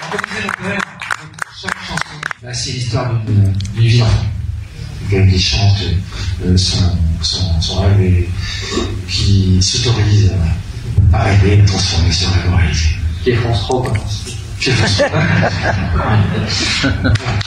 Chaque chanson, c'est l'histoire d'une vie d'enfant. Quelqu'un qui chante son rêve et qui s'autorise à rêver, transformer son rêve en réalité. Qui est France 3, quoi. Qui est France 3.